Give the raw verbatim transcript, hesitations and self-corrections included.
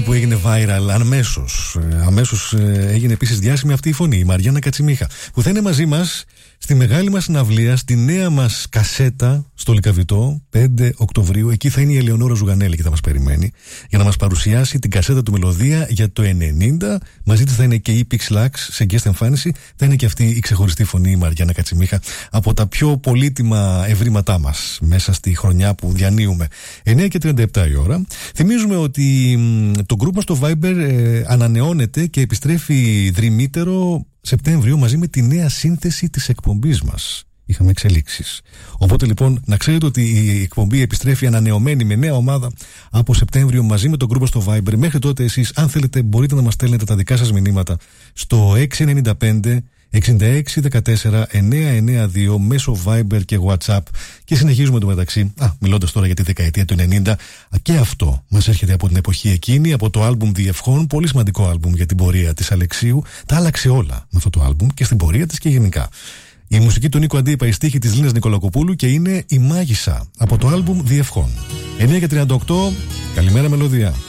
που έγινε viral αμέσως. Αμέσως έγινε επίσης διάσημη αυτή η φωνή, η Μαριάννα Κατσιμίχα, που θα είναι μαζί μας στη μεγάλη μας συναυλία, στη νέα μας κασέτα στο Λυκαβητό, πέντε Οκτωβρίου. Εκεί θα είναι η Ελεονόρα Ζουγανέλη και θα μας περιμένει για να μας παρουσιάσει την κασέτα του Μελωδία για το ενενήντα. Μαζί της θα είναι και η Pixlax σε guest εμφάνιση. Θα είναι και αυτή η ξεχωριστή φωνή, η Μαριάννα Κατσιμίχα, από τα πιο πολύτιμα ευρήματά μας μέσα στη χρονιά που διανύουμε. εννιά και τριάντα επτά η ώρα. Θυμίζουμε ότι το group μας στο Viber ε, ανανεώνεται και επιστρέφει δρυμύτερο Σεπτέμβριο μαζί με τη νέα σύνθεση της εκπομπής μας. Είχαμε εξελίξεις. Οπότε λοιπόν να ξέρετε ότι η εκπομπή επιστρέφει ανανεωμένη με νέα ομάδα από Σεπτέμβριο μαζί με τον group στο Viber. Μέχρι τότε εσείς, αν θέλετε, μπορείτε να μας στέλνετε τα δικά σας μηνύματα στο έξι εννιά πέντε εξήντα έξι δεκατέσσερα εννιακόσια ενενήντα δύο μέσω Viber και WhatsApp. Και συνεχίζουμε το μεταξύ, α, μιλώντας τώρα για τη δεκαετία του ενενήντα, και αυτό μας έρχεται από την εποχή εκείνη, από το άλμπουμ Διευχών, πολύ σημαντικό άλμπουμ για την πορεία της Αλεξίου. Τα άλλαξε όλα με αυτό το άλμπουμ και στην πορεία της και γενικά. Η μουσική του Νίκου Αντίπα, η στίχη της Λίνας Νικολακοπούλου και είναι η Μάγισσα από το άλμπουμ Διευχών. εννιά και τριάντα οκτώ, καλημέρα Μελωδία.